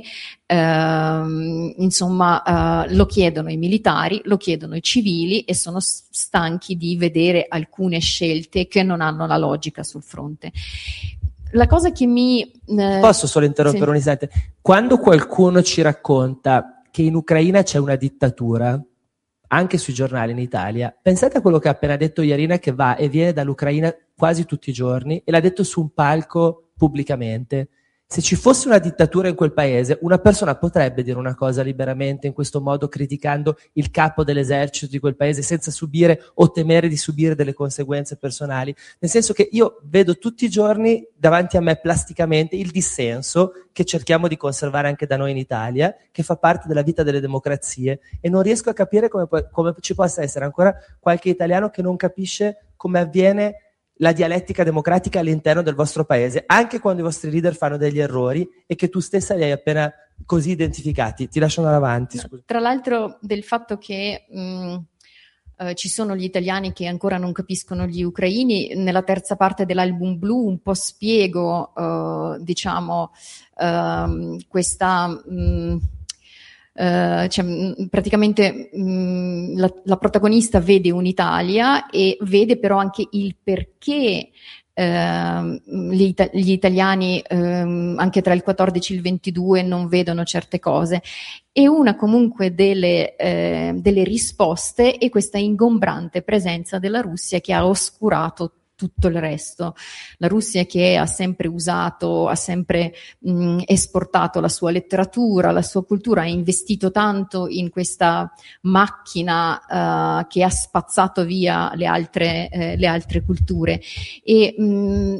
ehm, insomma eh, lo chiedono i militari, lo chiedono i civili, e sono stanchi di vedere alcune scelte che non hanno la logica sul fronte. La cosa che mi... Eh, Posso solo interrompere sì. un istante? Quando qualcuno ci racconta che in Ucraina c'è una dittatura, anche sui giornali in Italia, pensate a quello che ha appena detto Jarina, che va e viene dall'Ucraina quasi tutti i giorni, e l'ha detto su un palco pubblicamente. Se ci fosse una dittatura in quel paese, una persona potrebbe dire una cosa liberamente in questo modo, criticando il capo dell'esercito di quel paese, senza subire o temere di subire delle conseguenze personali? Nel senso che io vedo tutti i giorni davanti a me plasticamente il dissenso che cerchiamo di conservare anche da noi in Italia, che fa parte della vita delle democrazie, e non riesco a capire come, come ci possa essere ancora qualche italiano che non capisce come avviene la dialettica democratica all'interno del vostro paese, anche quando i vostri leader fanno degli errori e che tu stessa li hai appena così identificati. Ti lascio andare avanti. Scusa. Tra l'altro del fatto che mh, eh, ci sono gli italiani che ancora non capiscono gli ucraini, nella terza parte dell'album blu un po' spiego eh, diciamo eh, questa... Mh, Uh, cioè, mh, praticamente mh, la, la protagonista vede un'Italia e vede però anche il perché uh, gli, gli italiani uh, anche tra il quattordici e il ventidue non vedono certe cose, e una comunque delle, uh, delle risposte è questa ingombrante presenza della Russia che ha oscurato tutto il resto. La Russia che ha sempre usato, ha sempre mh, esportato la sua letteratura, la sua cultura, ha investito tanto in questa macchina uh, che ha spazzato via le altre, eh, le altre culture. E mh,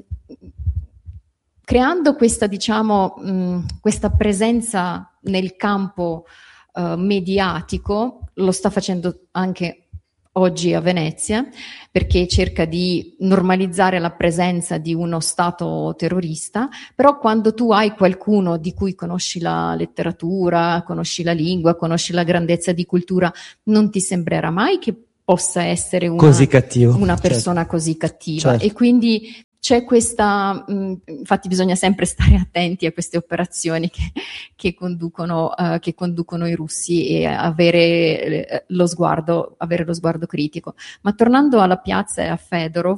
creando questa, diciamo, mh, questa presenza nel campo uh, mediatico, lo sta facendo anche oggi a Venezia, perché cerca di normalizzare la presenza di uno Stato terrorista, però quando tu hai qualcuno di cui conosci la letteratura, conosci la lingua, conosci la grandezza di cultura, non ti sembrerà mai che possa essere una, così cattivo, una persona certo. così cattiva. Certo. E quindi c'è questa, mh, infatti bisogna sempre stare attenti a queste operazioni che, che conducono, uh, che conducono i russi e avere lo sguardo, avere lo sguardo critico. Ma tornando alla piazza e a Fedorov,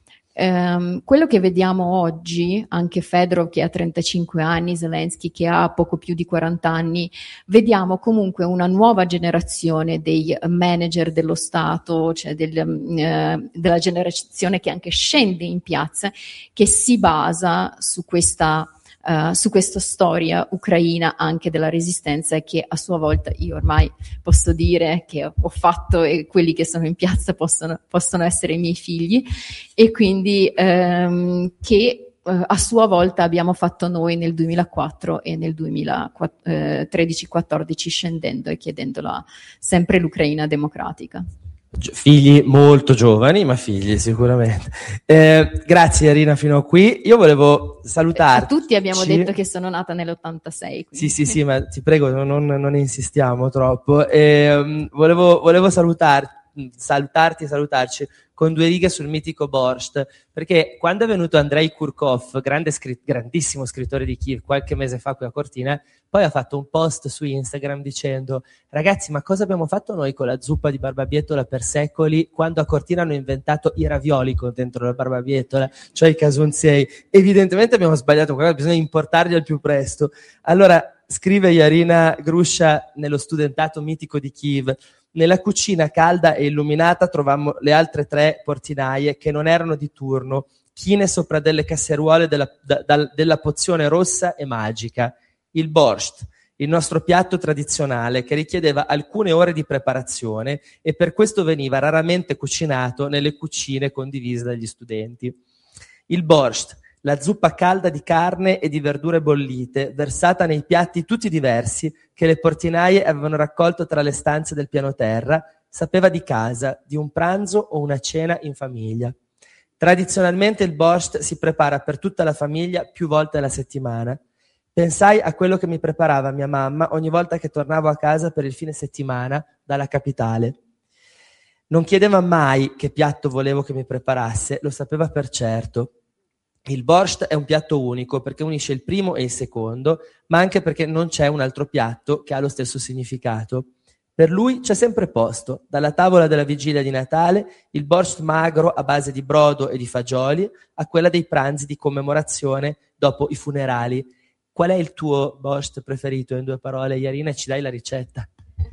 ehm, quello che vediamo oggi, anche Fedorov che ha trentacinque anni, Zelensky che ha poco più di quaranta anni, vediamo comunque una nuova generazione dei manager dello Stato, cioè del, eh, della generazione che anche scende in piazza, che si basa su questa Uh, su questa storia ucraina anche della resistenza, e che a sua volta io ormai posso dire che ho fatto, e quelli che sono in piazza possono, possono essere i miei figli, e quindi um, che uh, a sua volta abbiamo fatto noi nel duemilaquattro e nel duemilatredici quattordici, scendendo e chiedendo la, sempre l'Ucraina democratica. Figli molto giovani, ma figli sicuramente. Eh, grazie Arina fino a qui. Io volevo salutarti. A tutti abbiamo detto che sono nata nell'ottantasei. Quindi. Sì, sì, sì, ma ti prego, non, non insistiamo troppo. Eh, volevo, volevo salutarti, salutarti e salutarci con due righe sul mitico Borscht, perché quando è venuto Andrei Kurkov, grande scri- grandissimo scrittore di Kiev, qualche mese fa qui a Cortina, poi ha fatto un post su Instagram dicendo: ragazzi, ma cosa abbiamo fatto noi con la zuppa di barbabietola per secoli, quando a Cortina hanno inventato i ravioli con dentro la barbabietola, cioè i casonzei? Evidentemente abbiamo sbagliato qualcosa, bisogna importarli al più presto. Allora, scrive Yarina Grusha nello studentato mitico di Kiev: nella cucina calda e illuminata trovammo le altre tre portinaie che non erano di turno, chine sopra delle casseruole della, da, da, della pozione rossa e magica. Il borscht, il nostro piatto tradizionale che richiedeva alcune ore di preparazione e per questo veniva raramente cucinato nelle cucine condivise dagli studenti. Il borscht, la zuppa calda di carne e di verdure bollite, versata nei piatti tutti diversi che le portinaie avevano raccolto tra le stanze del piano terra, sapeva di casa, di un pranzo o una cena in famiglia. Tradizionalmente il borscht si prepara per tutta la famiglia più volte alla settimana. Pensai a quello che mi preparava mia mamma ogni volta che tornavo a casa per il fine settimana dalla capitale. Non chiedeva mai che piatto volevo che mi preparasse, lo sapeva per certo. Il borscht è un piatto unico perché unisce il primo e il secondo, ma anche perché non c'è un altro piatto che ha lo stesso significato. Per lui c'è sempre posto, dalla tavola della vigilia di Natale, il borscht magro a base di brodo e di fagioli, a quella dei pranzi di commemorazione dopo i funerali. Qual è il tuo borscht preferito in due parole, Yarina? Ci dai la ricetta?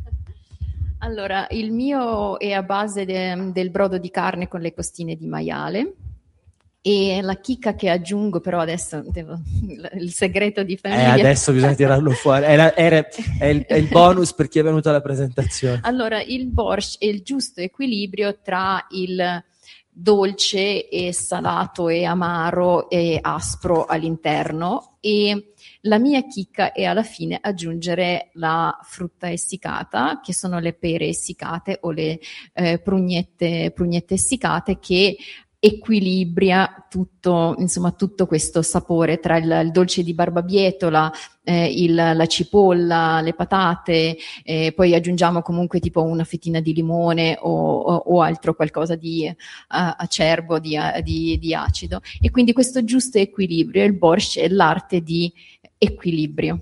Allora, il mio è a base de, del brodo di carne con le costine di maiale. E la chicca che aggiungo, però adesso devo, il segreto di famiglia. Eh, adesso bisogna tirarlo fuori. Era, era, è, il, è il bonus per chi è venuto alla presentazione. Allora, il borscht è il giusto equilibrio tra il dolce e salato e amaro e aspro all'interno, e la mia chicca è alla fine aggiungere la frutta essiccata, che sono le pere essiccate o le eh, prugnette, prugnette essiccate, che equilibria tutto, insomma, tutto questo sapore tra il, il dolce di barbabietola, eh, il, la cipolla, le patate, eh, poi aggiungiamo comunque tipo una fettina di limone o, o, o altro qualcosa di uh, acerbo, di, di, di acido, e quindi questo giusto equilibrio. Il borscht è l'arte di equilibrio.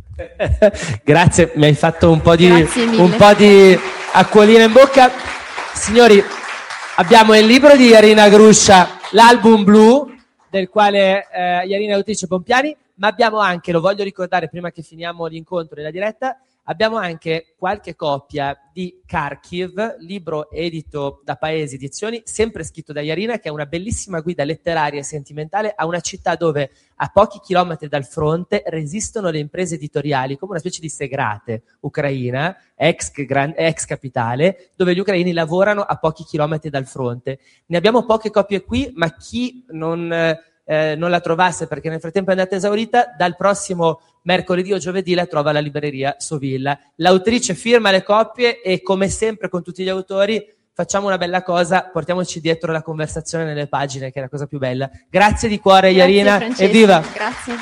Grazie, mi hai fatto un po' di, un po' di acquolina in bocca. Signori, abbiamo il libro di Yarina Grusha, l'album blu, del quale eh, Yarina è autrice Pompiani, ma abbiamo anche, lo voglio ricordare prima che finiamo l'incontro e la diretta, Abbiamo anche qualche copia di Kharkiv, libro edito da Paesi Edizioni, sempre scritto da Jarina, che è una bellissima guida letteraria e sentimentale a una città dove a pochi chilometri dal fronte resistono le imprese editoriali, come una specie di Segrate ucraina, ex, gran, ex capitale, dove gli ucraini lavorano a pochi chilometri dal fronte. Ne abbiamo poche copie qui, ma chi non, eh, non la trovasse perché nel frattempo è andata esaurita, dal prossimo mercoledì o giovedì la trova alla libreria Sovilla. L'autrice firma le copie e, come sempre con tutti gli autori, facciamo una bella cosa, portiamoci dietro la conversazione nelle pagine, che è la cosa più bella. Grazie di cuore, Jarina, evviva! Grazie.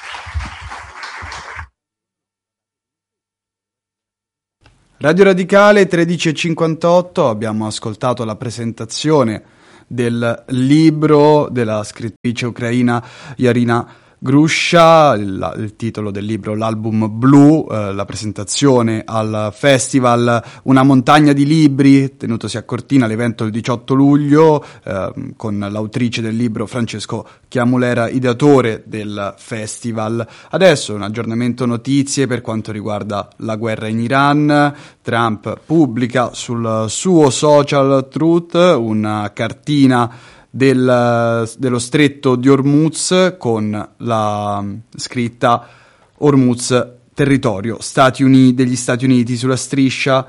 Radio Radicale tredici e cinquantotto, abbiamo ascoltato la presentazione del libro della scrittrice ucraina Jarina Grusha, il, il titolo del libro L'album blu, eh, la presentazione al festival Una montagna di libri tenutosi a Cortina, l'evento il diciotto luglio, eh, con l'autrice del libro Francesco Chiamulera, ideatore del festival. Adesso un aggiornamento notizie per quanto riguarda la guerra in Iran. Trump pubblica sul suo social Truth una cartina Del, dello stretto di Hormuz con la scritta Hormuz territorio Stati Uniti, degli Stati Uniti sulla striscia,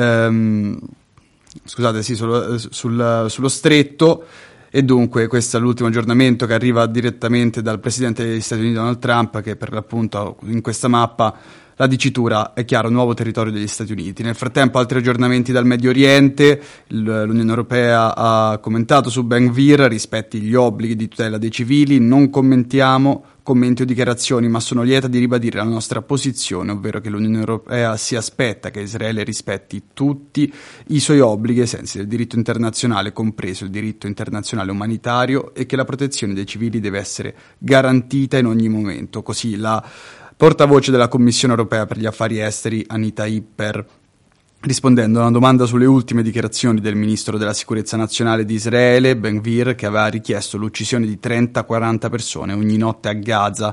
ehm, scusate, sì, sul, sul, sullo stretto. E dunque questo è l'ultimo aggiornamento che arriva direttamente dal presidente degli Stati Uniti Donald Trump, che per l'appunto in questa mappa la dicitura è chiaro, nuovo territorio degli Stati Uniti. Nel frattempo altri aggiornamenti dal Medio Oriente, l'Unione Europea ha commentato su Ben Gvir, rispetti gli obblighi di tutela dei civili, non commentiamo commenti o dichiarazioni, ma sono lieta di ribadire la nostra posizione, ovvero che l'Unione Europea si aspetta che Israele rispetti tutti i suoi obblighi ai sensi del diritto internazionale, compreso il diritto internazionale umanitario, e che la protezione dei civili deve essere garantita in ogni momento. Così la portavoce della Commissione Europea per gli Affari Esteri, Anita Hipper, rispondendo a una domanda sulle ultime dichiarazioni del ministro della sicurezza nazionale di Israele, Ben Gvir, che aveva richiesto l'uccisione di trenta quaranta persone ogni notte a Gaza.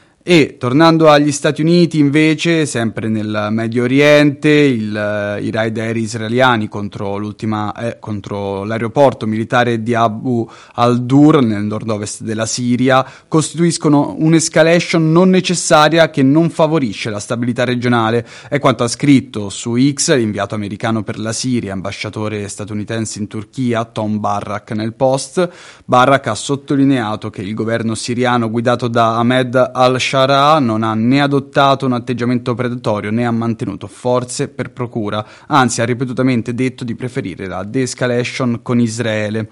E tornando agli Stati Uniti, invece, sempre nel Medio Oriente, il, i raid aerei israeliani contro, l'ultima, eh, contro l'aeroporto militare di Abu al-Dur nel nord-ovest della Siria costituiscono un'escalation non necessaria che non favorisce la stabilità regionale. È quanto ha scritto su X l'inviato americano per la Siria, ambasciatore statunitense in Turchia, Tom Barrack, nel post. Barrack ha sottolineato che il governo siriano guidato da Ahmed al Shara non ha né adottato un atteggiamento predatorio né ha mantenuto forze per procura, anzi ha ripetutamente detto di preferire la de-escalation con Israele.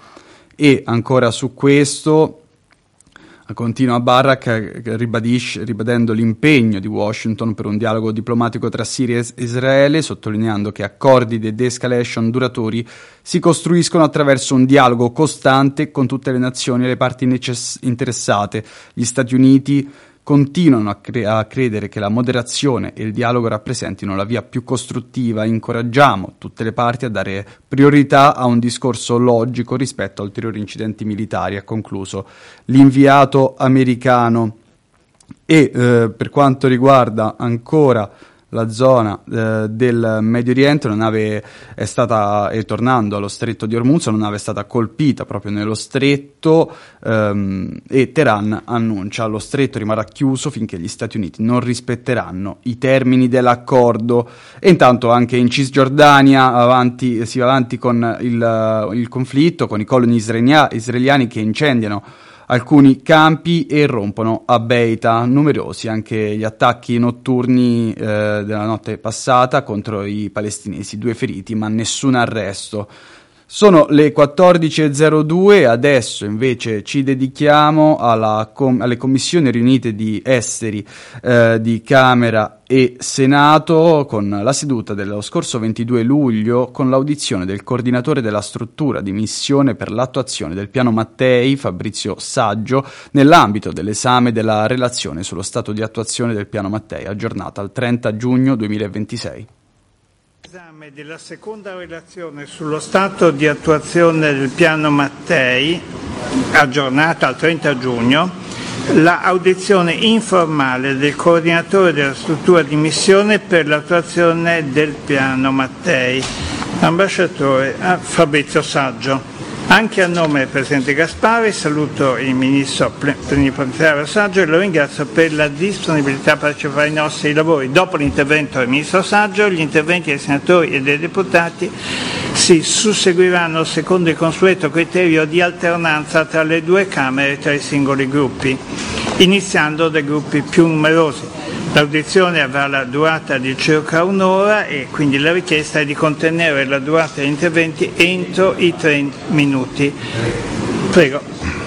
E ancora su questo continua Barak ribadisce, ribadendo l'impegno di Washington per un dialogo diplomatico tra Siria e Israele, sottolineando che accordi di de-escalation duraturi si costruiscono attraverso un dialogo costante con tutte le nazioni e le parti necess- interessate. Gli Stati Uniti continuano a, cre- a credere che la moderazione e il dialogo rappresentino la via più costruttiva. Incoraggiamo tutte le parti a dare priorità a un discorso logico rispetto a ulteriori incidenti militari, ha concluso l'inviato americano. E eh, per quanto riguarda ancora la zona eh, del Medio Oriente, una nave è stata, e tornando allo stretto di Hormuz, una nave è stata colpita proprio nello stretto ehm, e Teheran annuncia lo stretto rimarrà chiuso finché gli Stati Uniti non rispetteranno i termini dell'accordo. E intanto anche in Cisgiordania avanti, si va avanti con il, il conflitto, con i coloni israelia, israeliani che incendiano alcuni campi e rompono a Beita. Numerosi anche gli attacchi notturni eh, della notte passata contro i palestinesi, due feriti ma nessun arresto. Sono le quattordici e zero due, adesso invece ci dedichiamo alla com- alle commissioni riunite di esteri eh, di Camera e Senato, con la seduta dello scorso ventidue luglio, con l'audizione del coordinatore della struttura di missione per l'attuazione del piano Mattei, Fabrizio Saggio, nell'ambito dell'esame della relazione sullo stato di attuazione del piano Mattei, aggiornata al trenta giugno duemilaventisei. L'esame della seconda relazione sullo stato di attuazione del piano Mattei, aggiornata al trenta giugno, l'audizione informale del coordinatore della struttura di missione per l'attuazione del piano Mattei, ambasciatore Fabrizio Saggio. Anche a nome del Presidente Gasparri saluto il Ministro plenipotenziario Saggio e lo ringrazio per la disponibilità a partecipare ai nostri lavori. Dopo l'intervento del Ministro Saggio, gli interventi dei senatori e dei deputati si susseguiranno secondo il consueto criterio di alternanza tra le due Camere e tra i singoli gruppi, iniziando dai gruppi più numerosi. L'audizione avrà la durata di circa un'ora e quindi la richiesta è di contenere la durata degli interventi entro i trenta minuti. Prego.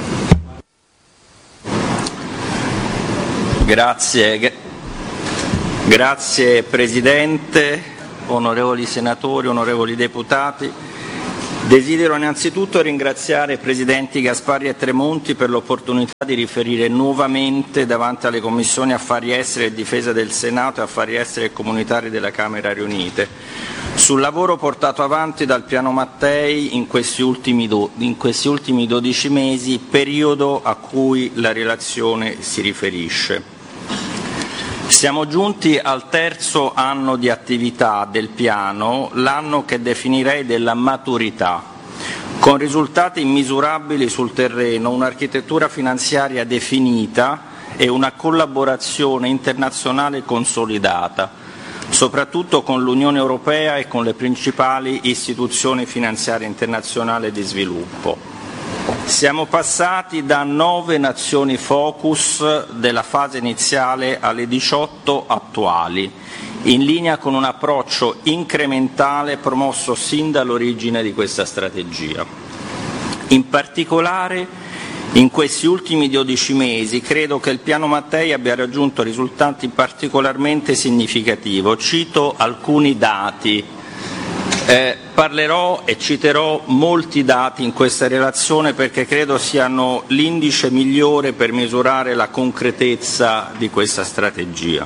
Grazie, grazie Presidente, onorevoli senatori, onorevoli deputati. Desidero innanzitutto ringraziare i Presidenti Gasparri e Tremonti per l'opportunità di riferire nuovamente davanti alle Commissioni Affari Esteri e Difesa del Senato e Affari Esteri e Comunitari della Camera riunite sul lavoro portato avanti dal Piano Mattei in questi ultimi, do, in questi ultimi dodici mesi, periodo a cui la relazione si riferisce. Siamo giunti al terzo anno di attività del piano, l'anno che definirei della maturità, con risultati misurabili sul terreno, un'architettura finanziaria definita e una collaborazione internazionale consolidata, soprattutto con l'Unione Europea e con le principali istituzioni finanziarie internazionali di sviluppo. Siamo passati da nove nazioni focus della fase iniziale alle diciotto attuali, in linea con un approccio incrementale promosso sin dall'origine di questa strategia. In particolare, in questi ultimi dodici mesi, credo che il Piano Mattei abbia raggiunto risultati particolarmente significativi. Cito alcuni dati. Eh, parlerò e citerò molti dati in questa relazione perché credo siano l'indice migliore per misurare la concretezza di questa strategia.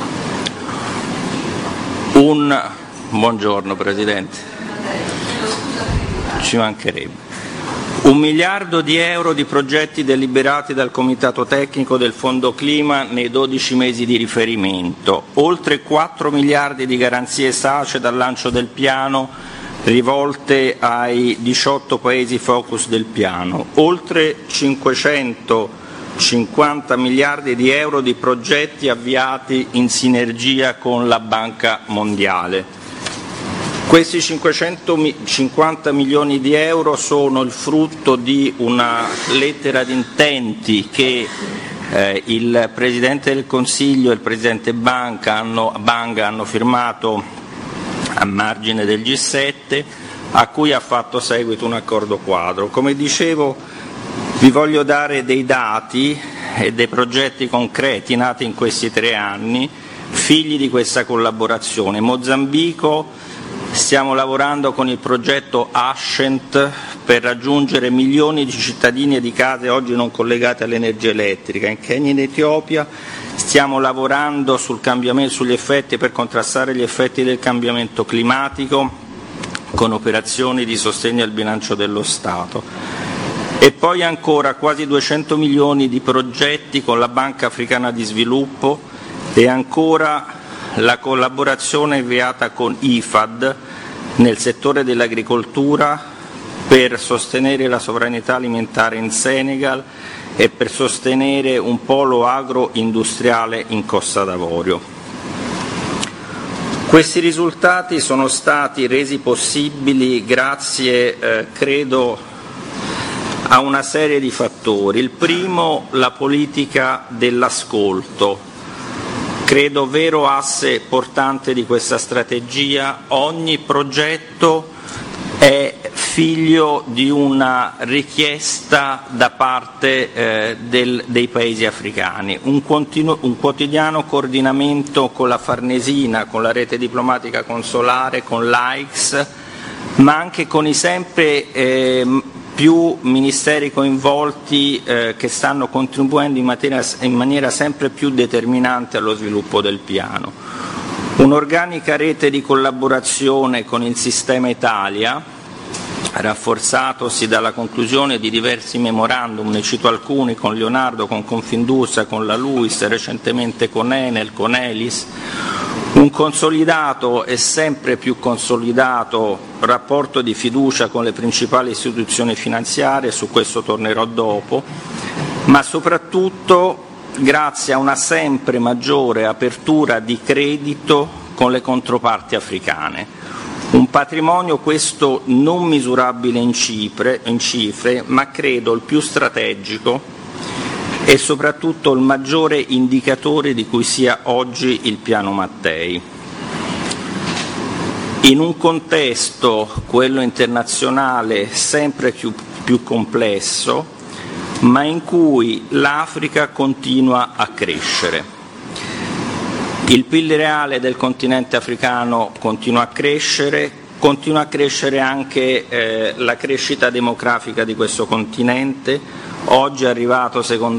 Un buongiorno Presidente, ci mancherebbe. Un miliardo di euro di progetti deliberati dal Comitato Tecnico del Fondo Clima nei dodici mesi di riferimento, oltre quattro miliardi di garanzie SACE dal lancio del piano rivolte ai diciotto paesi focus del piano, oltre cinquecentocinquanta miliardi di euro di progetti avviati in sinergia con la Banca Mondiale. Questi cinquecentocinquanta milioni di euro sono il frutto di una lettera di intenti che eh, il Presidente del Consiglio e il Presidente Banca hanno, Banga hanno firmato a margine del G sette, a cui ha fatto seguito un accordo quadro. Come dicevo, vi voglio dare dei dati e dei progetti concreti nati in questi tre anni, figli di questa collaborazione. Mozambico, stiamo lavorando con il progetto Ascent per raggiungere milioni di cittadini e di case oggi non collegate all'energia elettrica. In Kenya e in Etiopia stiamo lavorando sul cambiamento, sugli effetti per contrastare gli effetti del cambiamento climatico con operazioni di sostegno al bilancio dello Stato. E poi ancora quasi duecento milioni di progetti con la Banca Africana di Sviluppo e ancora la collaborazione avviata con I F A D nel settore dell'agricoltura per sostenere la sovranità alimentare in Senegal e per sostenere un polo agroindustriale in Costa d'Avorio. Questi risultati sono stati resi possibili grazie, eh, credo, a una serie di fattori. Il primo, la politica dell'ascolto. Credo vero asse portante di questa strategia. Ogni progetto è figlio di una richiesta da parte eh, del, dei paesi africani, un, continuo, un quotidiano coordinamento con la Farnesina, con la rete diplomatica consolare, con l'A I C S, ma anche con i sempre eh, più ministeri coinvolti eh, che stanno contribuendo in, materia, in maniera sempre più determinante allo sviluppo del piano. Un'organica rete di collaborazione con il Sistema Italia rafforzatosi dalla conclusione di diversi memorandum, ne cito alcuni, con Leonardo, con Confindustria, con la LUIS, recentemente con Enel, con Elis, un consolidato e sempre più consolidato rapporto di fiducia con le principali istituzioni finanziarie, su questo tornerò dopo, ma soprattutto grazie a una sempre maggiore apertura di credito con le controparti africane. Un patrimonio questo non misurabile in cifre, in cifre, ma credo il più strategico e soprattutto il maggiore indicatore di cui sia oggi il Piano Mattei. In un contesto, quello internazionale, sempre più, più complesso, ma in cui l'Africa continua a crescere. Il P I L reale del continente africano continua a crescere, continua a crescere anche eh, la crescita demografica di questo continente, oggi è arrivato secondo